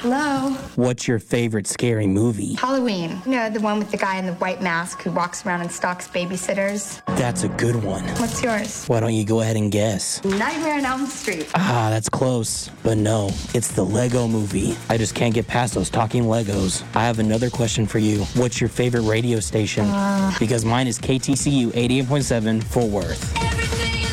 Hello? What's your favorite scary movie? Halloween. You know, the one with the guy in the white mask who walks around and stalks babysitters. That's a good one. What's yours? Why don't you go ahead and guess? Nightmare on Elm Street. Ah, that's close. But no, it's the Lego Movie. I just can't get past those talking Legos. I have another question for you. What's your favorite radio station? Because mine is KTCU 88.7 Fort Worth.